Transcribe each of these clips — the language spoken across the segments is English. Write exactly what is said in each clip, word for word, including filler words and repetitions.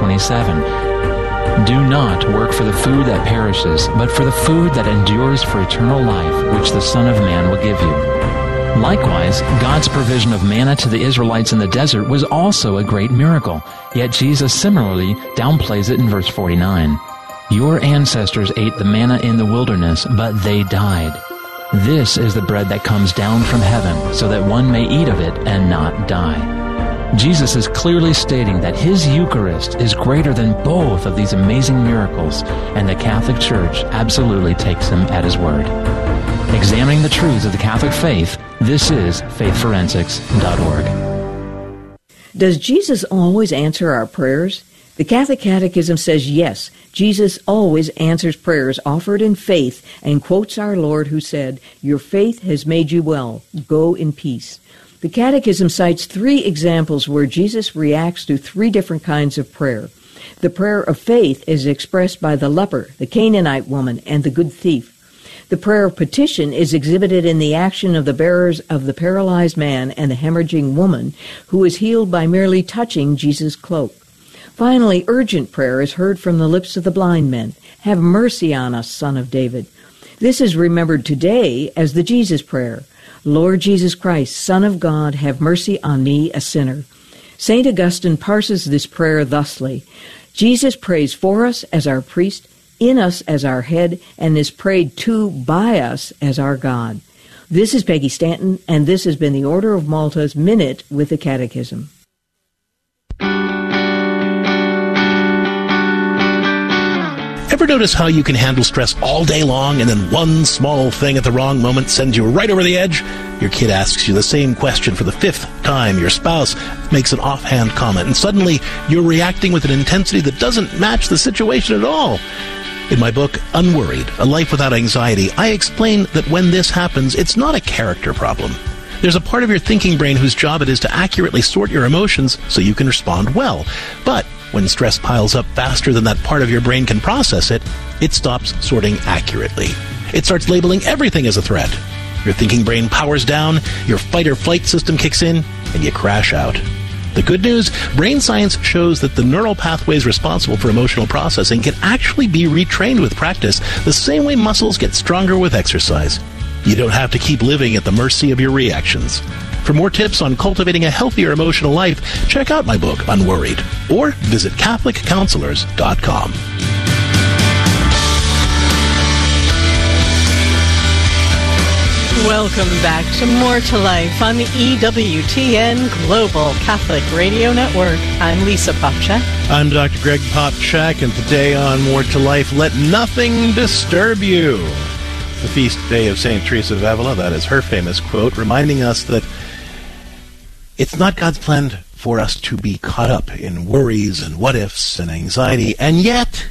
twenty-seven. Do not work for the food that perishes, but for the food that endures for eternal life, which the Son of Man will give you. Likewise, God's provision of manna to the Israelites in the desert was also a great miracle, yet Jesus similarly downplays it in verse forty-nine. Your ancestors ate the manna in the wilderness, but they died. This is the bread that comes down from heaven, so that one may eat of it and not die. Jesus is clearly stating that his Eucharist is greater than both of these amazing miracles, and the Catholic Church absolutely takes him at his word. Examining the truths of the Catholic faith, this is faith forensics dot org. Does Jesus always answer our prayers? The Catholic Catechism says yes, Jesus always answers prayers offered in faith and quotes our Lord who said, "Your faith has made you well. Go in peace." The Catechism cites three examples where Jesus reacts to three different kinds of prayer. The prayer of faith is expressed by the leper, the Canaanite woman, and the good thief. The prayer of petition is exhibited in the action of the bearers of the paralyzed man and the hemorrhaging woman, who is healed by merely touching Jesus' cloak. Finally, urgent prayer is heard from the lips of the blind men. "Have mercy on us, Son of David." This is remembered today as the Jesus prayer. "Lord Jesus Christ, Son of God, have mercy on me, a sinner." Saint Augustine parses this prayer thusly: Jesus prays for us as our priest, in us as our head, and is prayed to by us as our God. This is Peggy Stanton, and this has been the Order of Malta's Minute with the Catechism. Ever notice how you can handle stress all day long and then one small thing at the wrong moment sends you right over the edge? Your kid asks you the same question for the fifth time. Your spouse makes an offhand comment, and suddenly you're reacting with an intensity that doesn't match the situation at all. In my book, Unworried, A Life Without Anxiety, I explain that when this happens, it's not a character problem. There's a part of your thinking brain whose job it is to accurately sort your emotions so you can respond well. But when stress piles up faster than that part of your brain can process it, it stops sorting accurately. It starts labeling everything as a threat. Your thinking brain powers down, your fight or flight system kicks in, and you crash out. The good news, brain science shows that the neural pathways responsible for emotional processing can actually be retrained with practice, the same way muscles get stronger with exercise. You don't have to keep living at the mercy of your reactions. For more tips on cultivating a healthier emotional life, check out my book, Unworried, or visit Catholic Counselors dot com. Welcome back to More to Life on the E W T N Global Catholic Radio Network. I'm Lisa Popchak. I'm Doctor Greg Popchak, and today on More to Life, let nothing disturb you. The feast day of Saint Teresa of Avila, that is her famous quote, reminding us that it's not God's plan for us to be caught up in worries and what-ifs and anxiety, and yet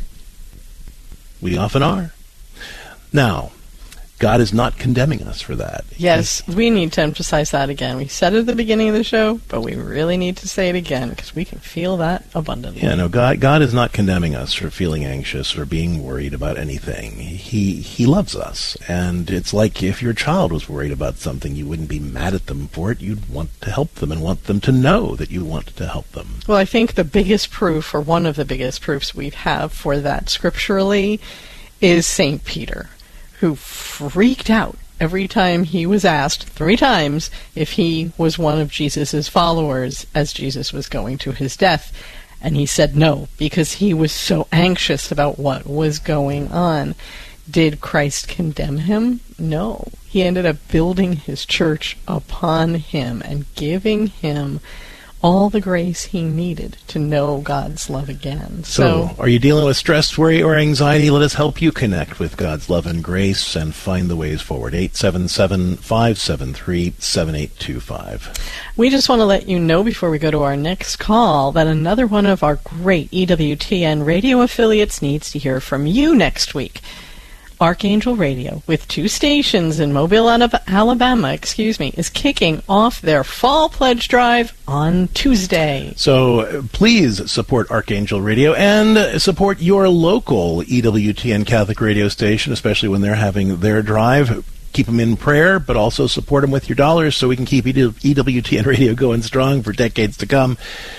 we often are. Now, God is not condemning us for that. Yes, we need to emphasize that again. We said it at the beginning of the show, but we really need to say it again because we can feel that abundantly. Yeah, no, God, God is not condemning us for feeling anxious or being worried about anything. He He loves us, and it's like if your child was worried about something, you wouldn't be mad at them for it. You'd want to help them and want them to know that you want to help them. Well, I think the biggest proof, or one of the biggest proofs we have for that scripturally, is Saint Peter, who freaked out every time he was asked, three times, if he was one of Jesus' followers as Jesus was going to his death. And he said no, because he was so anxious about what was going on. Did Christ condemn him? No. He ended up building his church upon him and giving him all the grace he needed to know God's love again. So, so, are you dealing with stress, worry, or anxiety? Let us help you connect with God's love and grace and find the ways forward. eight seven seven, five seven three, seven eight two five. We just want to let you know before we go to our next call that another one of our great E W T N radio affiliates needs to hear from you next week. Archangel Radio, with two stations in Mobile, Alabama, excuse me, is kicking off their fall pledge drive on Tuesday. So please support Archangel Radio and support your local E W T N Catholic radio station, especially when they're having their drive. Keep them in prayer, but also support them with your dollars so we can keep E W T N Radio going strong for decades to come.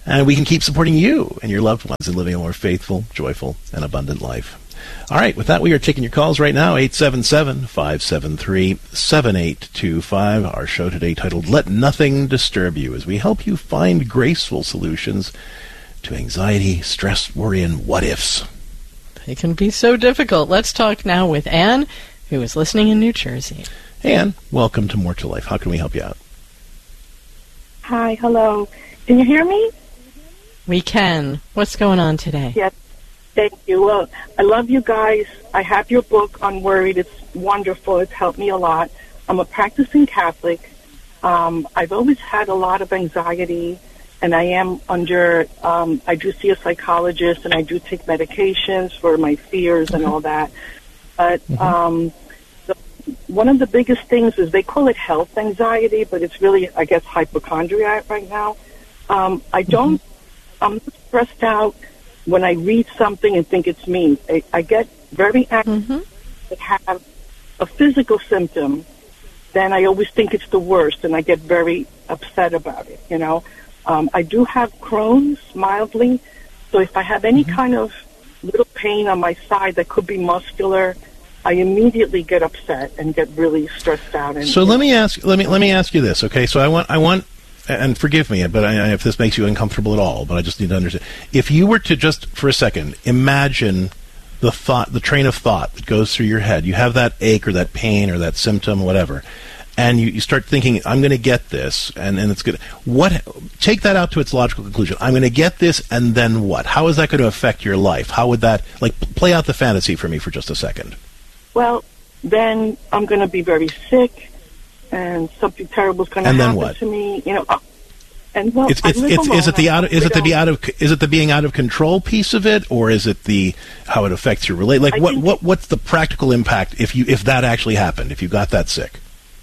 And we can keep supporting you and your loved ones in living a more faithful, joyful, and abundant life. All right, with that, we are taking your calls right now, eight seven seven, five seven three, seven eight two five. Our show today titled, Let Nothing Disturb You, as we help you find graceful solutions to anxiety, stress, worry, and what-ifs. They can be so difficult. Let's talk now with Anne, who is listening in New Jersey. Anne, welcome to More to Life. How can we help you out? Hi, hello. Can you hear me? We can. What's going on today? Yes, thank you. Well, I love you guys. I have your book, Unworried. It's wonderful. It's helped me a lot. I'm a practicing Catholic. Um, I've always had a lot of anxiety, and I am under, um, I do see a psychologist, and I do take medications for my fears and all that. But mm-hmm. um, the, one of the biggest things is they call it health anxiety, but it's really, I guess, hypochondriac right now. Um, I don't, mm-hmm. I'm stressed out when I read something and think it's me. I, I get very anxious. Mm-hmm. I have a physical symptom, then I always think it's the worst, and I get very upset about it, you know. Um, I do have Crohn's mildly, so if I have any mm-hmm. kind of little pain on my side that could be muscular, I immediately get upset and get really stressed out. And, so let me ask, let me let me ask you this, okay? So I want I want. And forgive me, but I, if this makes you uncomfortable at all, but I just need to understand. If you were to just, for a second, imagine the thought, the train of thought that goes through your head. You have that ache or that pain or that symptom, whatever, and you, you start thinking, I'm going to get this, and, and it's good. What? Take that out to its logical conclusion. I'm going to get this, and then what? How is that going to affect your life? How would that, like, play out the fantasy for me for just a second? Well, then I'm going to be very sick, and something terrible is going to happen what? to me, you know. Uh, and well, it's, it's, it's, is it the out of, is it the be out of is it the being out of control piece of it, or is it the how it affects your relate? Like I what, what what's the practical impact if you if that actually happened, if you got that sick?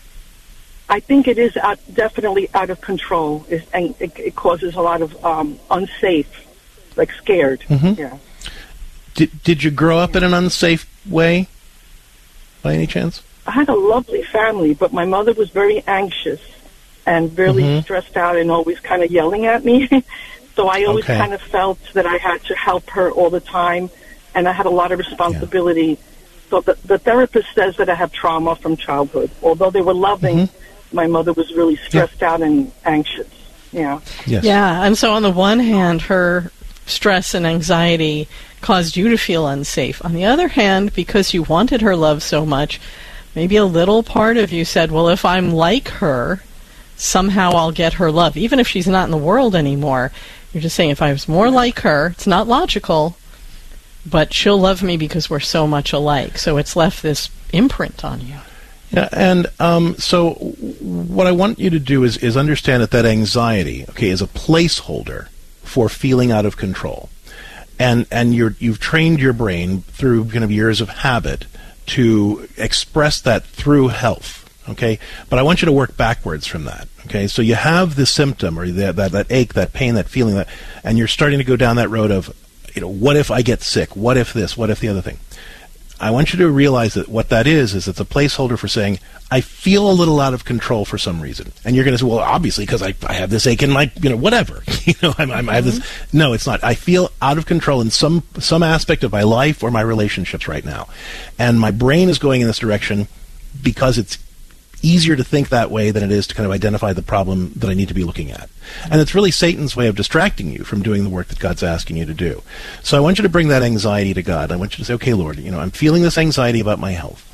I think it is out, definitely out of control, it's, and it, it causes a lot of um, unsafe, like scared. Mm-hmm. Yeah. Did did you grow up in an unsafe way, by any chance? I had a lovely family, but my mother was very anxious and really mm-hmm. stressed out and always kind of yelling at me. So I always okay. kind of felt that I had to help her all the time, and I had a lot of responsibility. Yeah. So the, the therapist says that I have trauma from childhood. Although they were loving, mm-hmm. my mother was really stressed yeah. out and anxious. Yeah. Yes. Yeah, and so on the one hand, her stress and anxiety caused you to feel unsafe. On the other hand, because you wanted her love so much, maybe a little part of you said, well, if I'm like her, somehow I'll get her love. Even if she's not in the world anymore, you're just saying, if I was more like her, it's not logical, but she'll love me because we're so much alike. So it's left this imprint on you. Yeah, and um, so what I want you to do is, is understand that that anxiety, okay, is a placeholder for feeling out of control. And and you're, you've trained your brain through kind of years of habit to express that through health, okay? But I want you to work backwards from that, okay? So you have the symptom or that, that, that ache, that pain, that feeling, that, and you're starting to go down that road of, you know, what if I get sick? What if this? What if the other thing? I want you to realize that what that is, is it's a placeholder for saying, I feel a little out of control for some reason. And you're going to say, well, obviously, because I, I have this ache in my, you know, whatever. you know, I'm, I'm, I have this. No, it's not. I feel out of control in some, some aspect of my life or my relationships right now. And my brain is going in this direction because it's easier to think that way than it is to kind of identify the problem that I need to be looking at. And it's really Satan's way of distracting you from doing the work that God's asking you to do. So I want you to bring that anxiety to God. I want you to say, okay, Lord, you know, I'm feeling this anxiety about my health.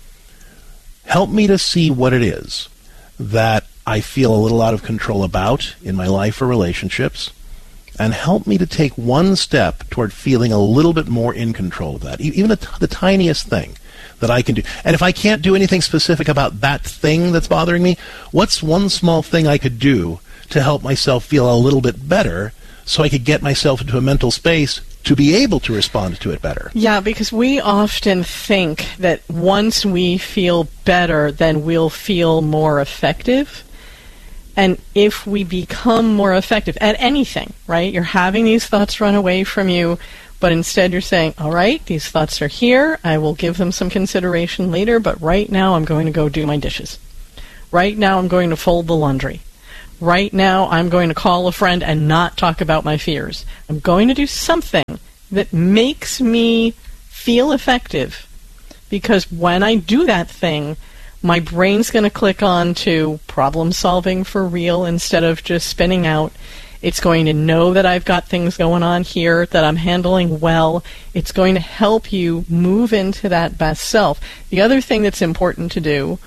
Help me to see what it is that I feel a little out of control about in my life or relationships, and help me to take one step toward feeling a little bit more in control of that, even the, t- the tiniest thing that I can do. And if I can't do anything specific about that thing that's bothering me, what's one small thing I could do to help myself feel a little bit better so I could get myself into a mental space to be able to respond to it better? Yeah, because we often think that once we feel better, then we'll feel more effective. And if we become more effective at anything, right? You're having these thoughts run away from you, but instead you're saying, all right, these thoughts are here. I will give them some consideration later, but right now I'm going to go do my dishes. Right now I'm going to fold the laundry. right now I'm going to call a friend and not talk about my fears. I'm going to do something that makes me feel effective, because when I do that thing, my brain's going to click on to problem solving for real instead of just spinning out. It's going to know that I've got things going on here that I'm handling well. It's going to help you move into that best self. The other thing that's important to do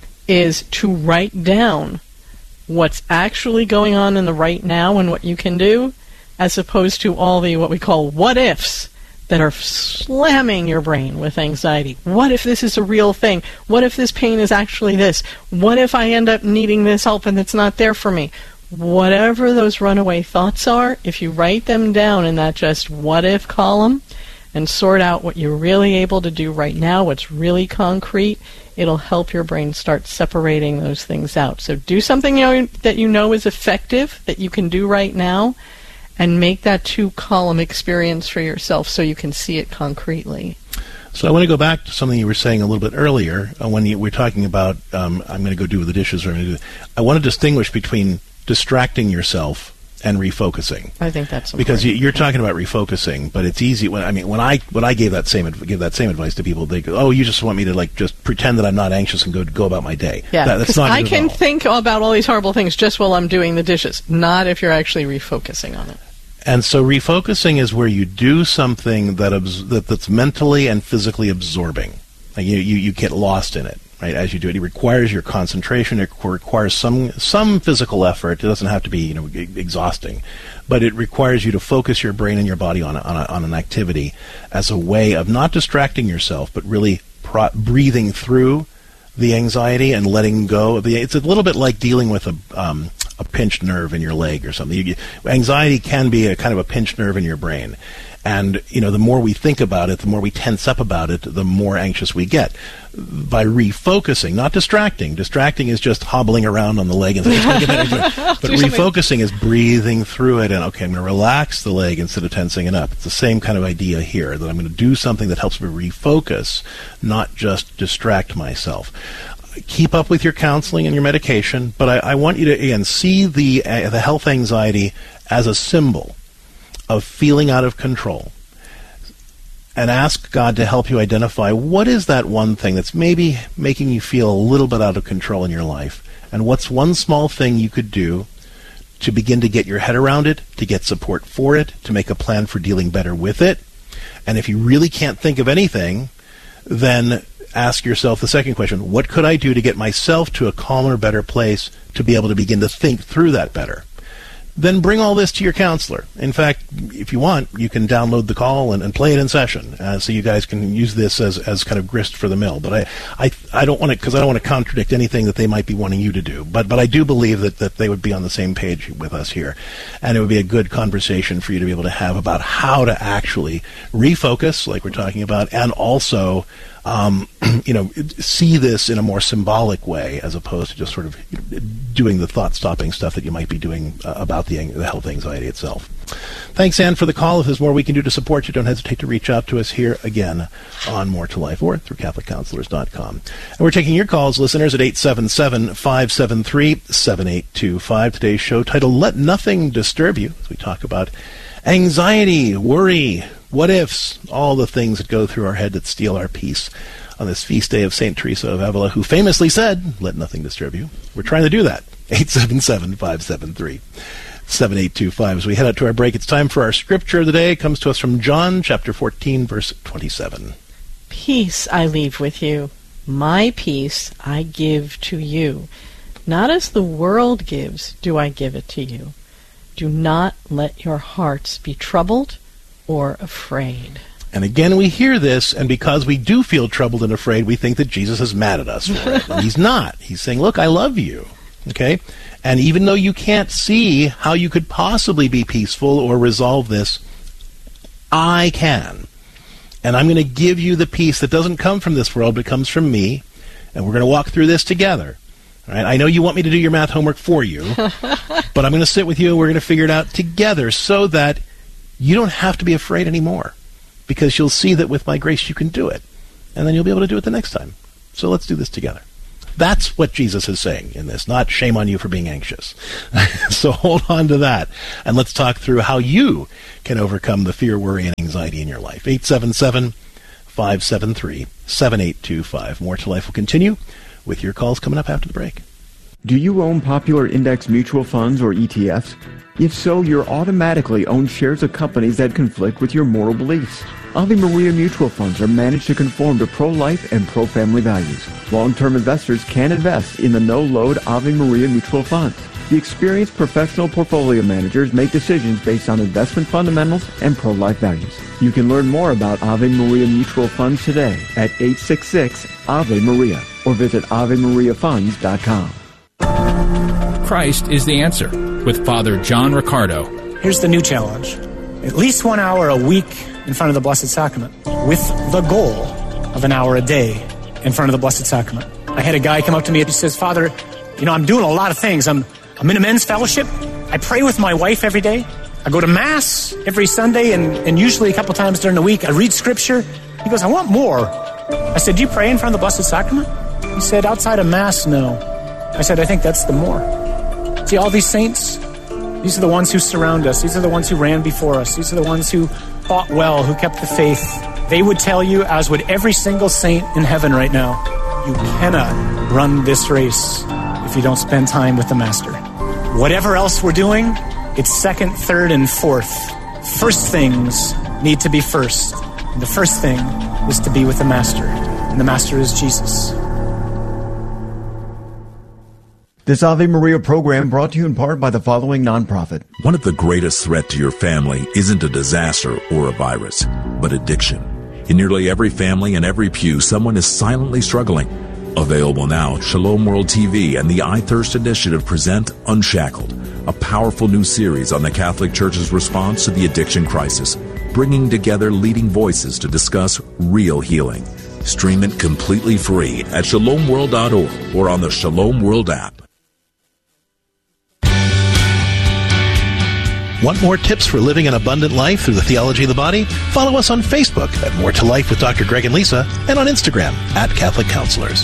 is to write down what's actually going on in the right now and what you can do, as opposed to all the what we call what-ifs that are slamming your brain with anxiety. What if this is a real thing? What if this pain is actually this? What if I end up needing this help and it's not there for me? Whatever those runaway thoughts are, if you write them down in that just what-if column and sort out what you're really able to do right now, what's really concrete, it'll help your brain start separating those things out. So do something you know, that you know is effective, that you can do right now, and make that two-column experience for yourself so you can see it concretely. So I want to go back to something you were saying a little bit earlier uh, when you were talking about, um, I'm going to go do the dishes. Or I'm going to do, I want to distinguish between distracting yourself and refocusing. I think that's important. Because you, you're talking about refocusing, but it's easy. When I mean, when I when I gave that same give that same advice to people, they go, "Oh, you just want me to like just pretend that I'm not anxious and go go about my day." Yeah, that, that's not. I can think about all these horrible things just while I'm doing the dishes, not if you're actually refocusing on it. And so refocusing is where you do something that, abs- that that's mentally and physically absorbing. Like you, you, you get lost in it, right, as you do it. It requires your concentration. It requires some some physical effort. It doesn't have to be, you know, exhausting. But it requires you to focus your brain and your body on a, on, a, on an activity as a way of not distracting yourself, but really pro- breathing through the anxiety and letting go of the. It's a little bit like dealing with a um, a pinched nerve in your leg or something. You, anxiety can be a kind of a pinched nerve in your brain, and you know the more we think about it, the more we tense up about it, the more anxious we get. By refocusing, not distracting. Distracting is just hobbling around on the leg and saying, but refocusing is breathing through it and okay, I'm going to relax the leg instead of tensing it up. It's the same kind of idea here, that I'm going to do something that helps me refocus, not just distract myself. Keep up with your counseling and your medication, but I, I want you to, again, see the uh, the health anxiety as a symbol of feeling out of control. And ask God to help you identify what is that one thing that's maybe making you feel a little bit out of control in your life, and what's one small thing you could do to begin to get your head around it, to get support for it, to make a plan for dealing better with it. And if you really can't think of anything, then ask yourself the second question: what could I do to get myself to a calmer, better place to be able to begin to think through that better? Then bring all this to your counselor. In fact, if you want, you can download the call and, and play it in session, uh, so you guys can use this as, as kind of grist for the mill. But I, I, I don't want to, because I don't want to contradict anything that they might be wanting you to do. But but I do believe that, that they would be on the same page with us here, and it would be a good conversation for you to be able to have about how to actually refocus, like we're talking about, and also Um, you know, see this in a more symbolic way as opposed to just sort of doing the thought-stopping stuff that you might be doing uh, about the, the health anxiety itself. Thanks, Ann, for the call. If there's more we can do to support you, don't hesitate to reach out to us here again on More to Life or through Catholic Counselors dot com. And we're taking your calls, listeners, at eight seven seven, five seven three, seven eight two five. Today's show titled, Let Nothing Disturb You, as we talk about anxiety, worry, what-ifs, all the things that go through our head that steal our peace on this feast day of Saint Teresa of Avila, who famously said, let nothing disturb you. We're trying to do that. eight seven seven, five seven three, seven eight two five. As we head out to our break, it's time for our scripture of the day. It comes to us from John chapter fourteen, verse twenty-seven. Peace I leave with you. My peace I give to you. Not as the world gives do I give it to you. Do not let your hearts be troubled or afraid. And again, we hear this, and because we do feel troubled and afraid, we think that Jesus is mad at us for it. And he's not. He's saying, look, I love you. Okay? And even though you can't see how you could possibly be peaceful or resolve this, I can. And I'm going to give you the peace that doesn't come from this world, but comes from me. And we're going to walk through this together. All right? I know you want me to do your math homework for you, but I'm going to sit with you and we're going to figure it out together so that you don't have to be afraid anymore, because you'll see that with my grace you can do it. And then you'll be able to do it the next time. So let's do this together. That's what Jesus is saying in this, not shame on you for being anxious. So hold on to that, and let's talk through how you can overcome the fear, worry, and anxiety in your life. eight seven seven, five seven three, seven eight two five. More to Life will continue with your calls coming up after the break. Do you own popular index mutual funds or E T Fs? If so, you're automatically own shares of companies that conflict with your moral beliefs. Ave Maria mutual funds are managed to conform to pro-life and pro-family values. Long-term investors can invest in the no-load Ave Maria mutual funds. The experienced professional portfolio managers make decisions based on investment fundamentals and pro-life values. You can learn more about Ave Maria mutual funds today at eight six six, A V E Maria or visit ave maria funds dot com. Christ is the answer with Father John Riccardo. Here's the new challenge. At least one hour a week in front of the Blessed Sacrament with the goal of an hour a day in front of the Blessed Sacrament. I had a guy come up to me and he says, Father, you know, I'm doing a lot of things. I'm, I'm in a men's fellowship. I pray with my wife every day. I go to Mass every Sunday and, and usually a couple times during the week. I read Scripture. He goes, I want more. I said, do you pray in front of the Blessed Sacrament? He said, outside of Mass, no. I said, I think that's the more. See, all these saints, these are the ones who surround us. These are the ones who ran before us. These are the ones who fought well, who kept the faith. They would tell you, as would every single saint in heaven right now, you cannot run this race if you don't spend time with the Master. Whatever else we're doing, it's second, third, and fourth. First things need to be first. And the first thing is to be with the Master. And the Master is Jesus. This Ave Maria program brought to you in part by the following nonprofit. One of the greatest threats to your family isn't a disaster or a virus, but addiction. In nearly every family and every pew, someone is silently struggling. Available now, Shalom World T V and the I Thirst Initiative present Unshackled, a powerful new series on the Catholic Church's response to the addiction crisis, bringing together leading voices to discuss real healing. Stream it completely free at shalom world dot org or on the Shalom World app. Want more tips for living an abundant life through the theology of the body? Follow us on Facebook at More to Life with Doctor Greg and Lisa, and on Instagram at Catholic Counselors.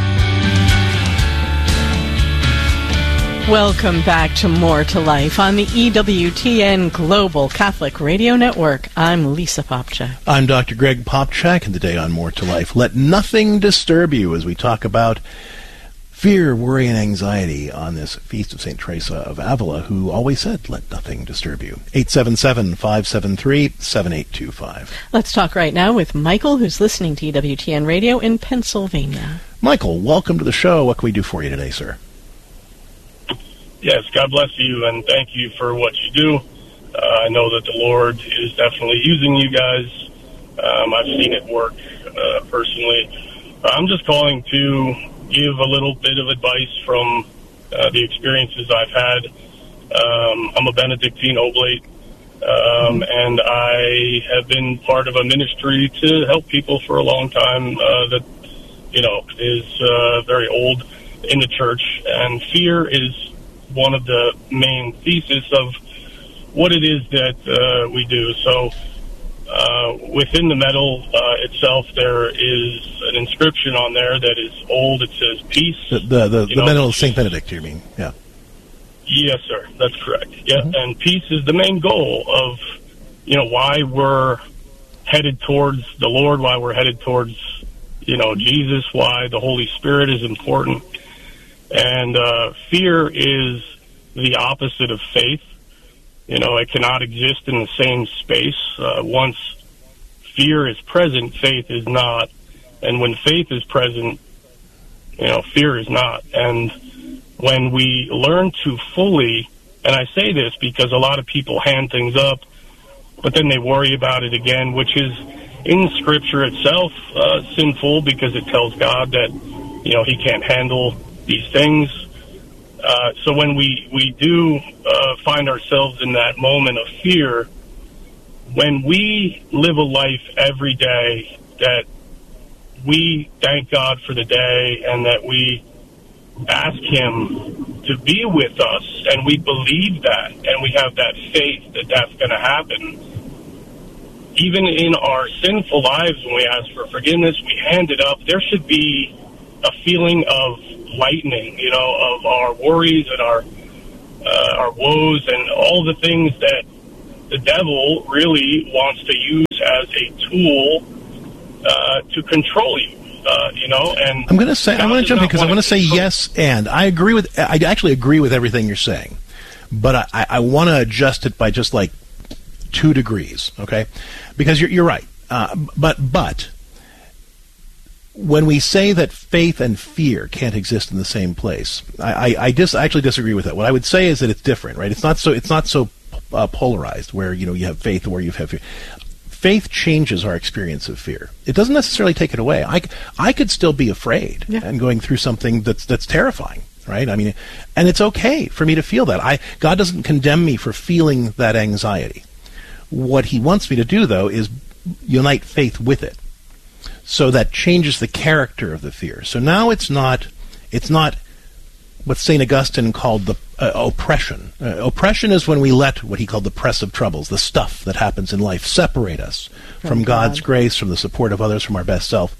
Welcome back to More to Life on the E W T N Global Catholic Radio Network. I'm Lisa Popchak. I'm Doctor Greg Popchak, and today on More to Life, let nothing disturb you as we talk about fear, worry, and anxiety on this feast of Saint Teresa of Avila, who always said, let nothing disturb you. eight seven seven, five seven three, seven eight two five. Let's talk right now with Michael, who's listening to E W T N Radio in Pennsylvania. Michael, welcome to the show. What can we do for you today, sir? Yes, God bless you, and thank you for what you do. Uh, I know that the Lord is definitely using you guys. Um, I've seen it work uh, personally. I'm just calling to give a little bit of advice from uh, the experiences I've had. Um, I'm a Benedictine Oblate, um, and I have been part of a ministry to help people for a long time uh, that, you know, is uh, very old in the church. And fear is one of the main theses of what it is that uh, we do. So Uh, within the medal uh, itself, there is an inscription on there that is old. It says peace. The the, the, the know, medal of Saint Benedict, you mean? Yeah. Yes, sir. That's correct. Yeah, mm-hmm. And peace is the main goal of, you know, why we're headed towards the Lord, why we're headed towards, you know, Jesus, why the Holy Spirit is important. And uh, fear is the opposite of faith. You know, it cannot exist in the same space. Uh, once fear is present, faith is not. And when faith is present, you know, fear is not. And when we learn to fully, and I say this because a lot of people hand things up, but then they worry about it again, which is in Scripture itself uh, sinful, because it tells God that, you know, he can't handle these things. Uh, so when we, we do uh, find ourselves in that moment of fear, when we live a life every day that we thank God for the day and that we ask him to be with us, and we believe that, and we have that faith that that's going to happen, even in our sinful lives, when we ask for forgiveness, we hand it up, there should be a feeling of lightening, you know, of our worries and our uh, our woes and all the things that the devil really wants to use as a tool uh, to control you. Uh, you know, and I'm going to say, God I'm going to jump in because I want to say control. yes, and I agree with, I actually agree with everything you're saying, but I, I want to adjust it by just like two degrees, okay? Because you're, you're right. Uh, but, but, when we say that faith and fear can't exist in the same place, I, I, I dis, actually disagree with that. What I would say is that it's different, right? It's not so, it's not so uh, polarized where, you know, you have faith or you have fear. Faith changes our experience of fear. It doesn't necessarily take it away. I, I could still be afraid yeah. and going through something that's that's terrifying, right? I mean, and it's okay for me to feel that. I God doesn't condemn me for feeling that anxiety. What he wants me to do, though, is unite faith with it. So that changes the character of the fear. So now it's not it's not what Saint Augustine called the uh, oppression. Uh, oppression is when we let what he called the press of troubles, the stuff that happens in life, separate us from, from God's God. grace, from the support of others, from our best self.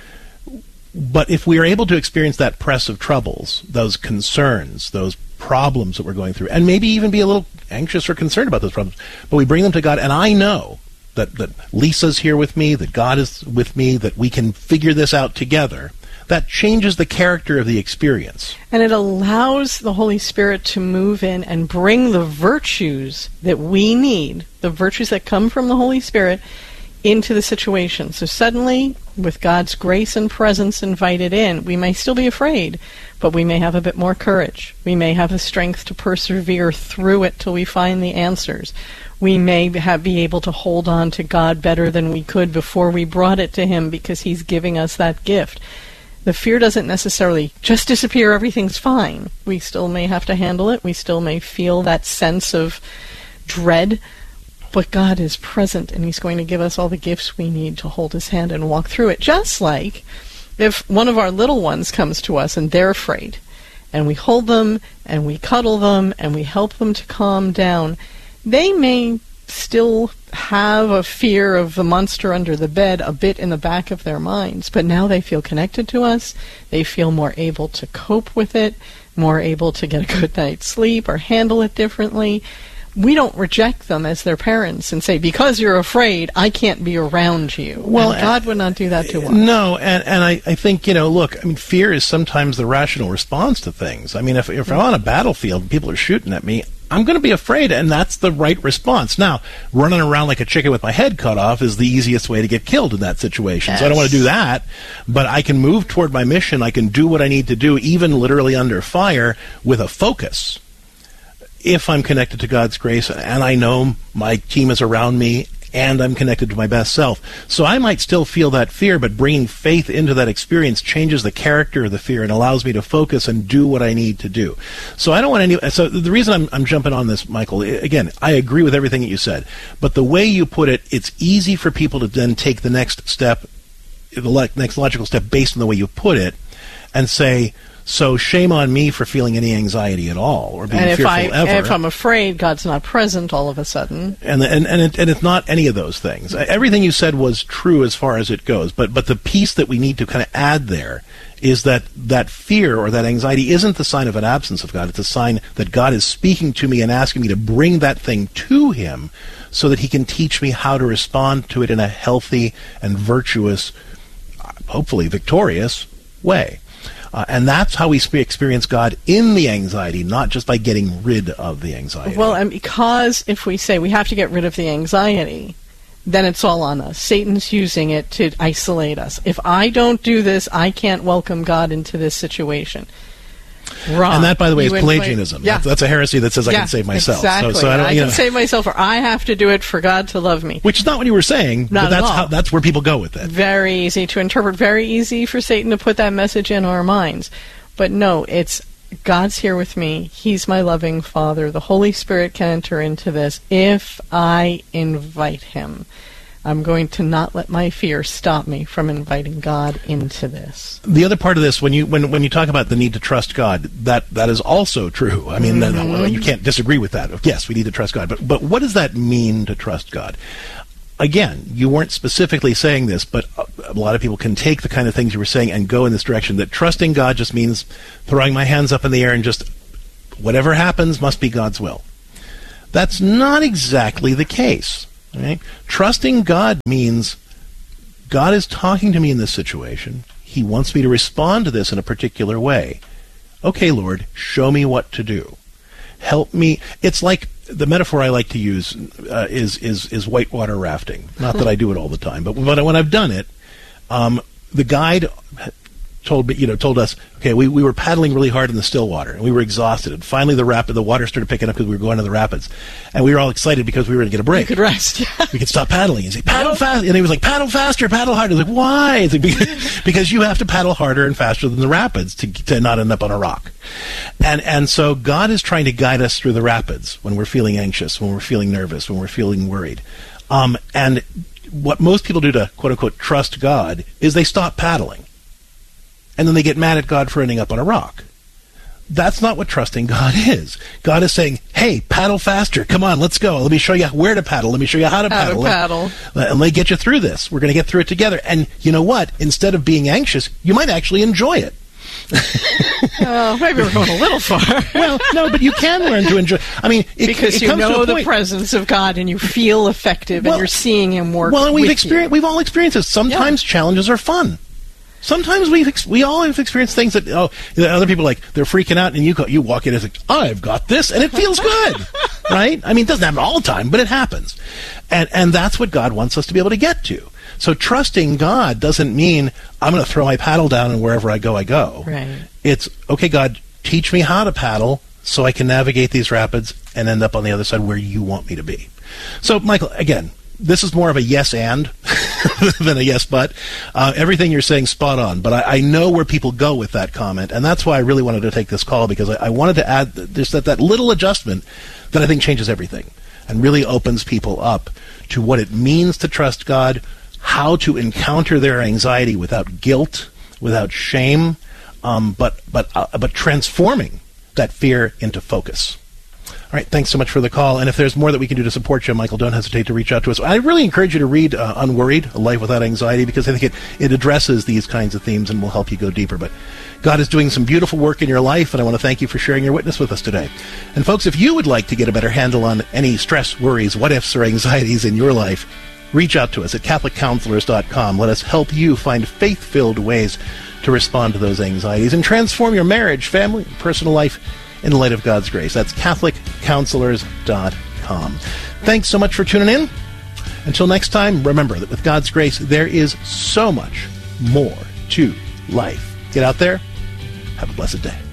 But if we are able to experience that press of troubles, those concerns, those problems that we're going through, and maybe even be a little anxious or concerned about those problems, but we bring them to God, and I know that, that Lisa's here with me, that God is with me, that we can figure this out together, that changes the character of the experience. And it allows the Holy Spirit to move in and bring the virtues that we need, the virtues that come from the Holy Spirit, into the situation. So suddenly, with God's grace and presence invited in, we may still be afraid, but we may have a bit more courage. We may have the strength to persevere through it till we find the answers. We may have, be able to hold on to God better than we could before we brought it to Him because He's giving us that gift. The fear doesn't necessarily just disappear, everything's fine. We still may have to handle it. We still may feel that sense of dread. But God is present, and He's going to give us all the gifts we need to hold His hand and walk through it. Just like if one of our little ones comes to us and they're afraid, and we hold them, and we cuddle them, and we help them to calm down, they may still have a fear of the monster under the bed a bit in the back of their minds, but now they feel connected to us. They feel more able to cope with it, more able to get a good night's sleep or handle it differently. We don't reject them as their parents and say, because you're afraid, I can't be around you. Well, and God would not do that to us. No, and, and I, I think, you know, look, I mean, fear is sometimes the rational response to things. I mean, if, if I'm on a battlefield and people are shooting at me, I'm going to be afraid, and that's the right response. Now, running around like a chicken with my head cut off is the easiest way to get killed in that situation. Yes. So I don't want to do that, but I can move toward my mission. I can do what I need to do, even literally under fire, with a focus. If I'm connected to God's grace, and I know my team is around me, and I'm connected to my best self. So I might still feel that fear, but bringing faith into that experience changes the character of the fear and allows me to focus and do what I need to do. So I don't want any. So the reason I'm, I'm jumping on this, Michael, again, I agree with everything that you said, but the way you put it, it's easy for people to then take the next step, the next logical step based on the way you put it, and say, so shame on me for feeling any anxiety at all, or being and if fearful I, ever. And if I'm afraid, God's not present all of a sudden. And and and, it, and it's not any of those things. Everything you said was true as far as it goes, but but the piece that we need to kind of add there is that that fear or that anxiety isn't the sign of an absence of God. It's a sign that God is speaking to me and asking me to bring that thing to Him so that He can teach me how to respond to it in a healthy and virtuous, hopefully victorious way. Uh, and that's how we sp- experience God in the anxiety, not just by getting rid of the anxiety. Well, and because if we say we have to get rid of the anxiety, then it's all on us. Satan's using it to isolate us. If I don't do this, I can't welcome God into this situation. Wrong. And that, by the way, you is Pelagianism. Yeah. That's, that's a heresy that says I yeah, can save myself. Exactly. So, so I, don't, I you can know. save myself, or I have to do it for God to love me. Which is not what you were saying, Not but that's at all. how that's where people go with it. Very easy to interpret. Very easy for Satan to put that message in our minds. But no, it's God's here with me. He's my loving Father. The Holy Spirit can enter into this if I invite Him. I'm going to not let my fear stop me from inviting God into this. The other part of this, when you when when you talk about the need to trust God, that that is also true. I mean, mm-hmm. you can't disagree with that. Yes, we need to trust God. But but what does that mean to trust God? Again, you weren't specifically saying this, but a lot of people can take the kind of things you were saying and go in this direction, that trusting God just means throwing my hands up in the air and just whatever happens must be God's will. That's not exactly the case. Right? Trusting God means God is talking to me in this situation. He wants me to respond to this in a particular way. Okay, Lord, show me what to do. Help me. It's like the metaphor I like to use uh, is is is whitewater rafting. Not that I do it all the time, but when, I, when I've done it, um, the guide told me, you know, told us, okay, we, we were paddling really hard in the still water, and we were exhausted. And finally, the rapid, the water started picking up because we were going to the rapids, and we were all excited because we were going to get a break. We could rest. Yeah. We could stop paddling and say, paddle fast. And he was like, paddle faster, paddle harder. I was like, why? It's like, because, because you have to paddle harder and faster than the rapids to to not end up on a rock. And and so God is trying to guide us through the rapids when we're feeling anxious, when we're feeling nervous, when we're feeling worried. Um, and what most people do to quote unquote trust God is they stop paddling. And then they get mad at God for ending up on a rock. That's not what trusting God is. God is saying, hey, paddle faster. Come on, let's go. Let me show you where to paddle. Let me show you how to how paddle. To paddle. Let, let, let me get you through this. We're going to get through it together. And you know what? Instead of being anxious, you might actually enjoy it. Oh, maybe we're going a little far. Well, no, but you can learn to enjoy. I mean, it, because it you comes know to a the point. presence of God and you feel effective well, and you're seeing Him work. Well, and we've with experienced. you. We've all experienced this. Sometimes yeah. challenges are fun. Sometimes we ex- we all have experienced things that oh other people like they're freaking out and you go, you walk in and it's like I've got this and it feels good, right? I mean, it doesn't happen all the time, but it happens, and and that's what God wants us to be able to get to. So trusting God doesn't mean I'm going to throw my paddle down and wherever I go, I go. Right. It's okay, God, teach me how to paddle so I can navigate these rapids and end up on the other side where you want me to be. So, Michael, again, this is more of a yes and than a yes but. Uh, everything you're saying spot on, but I, I know where people go with that comment, and that's why I really wanted to take this call, because I, I wanted to add just that, that little adjustment that I think changes everything and really opens people up to what it means to trust God, how to encounter their anxiety without guilt, without shame, um, but but uh, but transforming that fear into focus. All right, thanks so much for the call. And if there's more that we can do to support you, Michael, don't hesitate to reach out to us. I really encourage you to read uh, Unworried, A Life Without Anxiety, because I think it, it addresses these kinds of themes and will help you go deeper. But God is doing some beautiful work in your life, and I want to thank you for sharing your witness with us today. And folks, if you would like to get a better handle on any stress, worries, what-ifs, or anxieties in your life, reach out to us at Catholic Counselors dot com. Let us help you find faith-filled ways to respond to those anxieties and transform your marriage, family, and personal life in the light of God's grace. That's Catholic Counselors dot com. Thanks so much for tuning in. Until next time, remember that with God's grace, there is so much more to life. Get out there. Have a blessed day.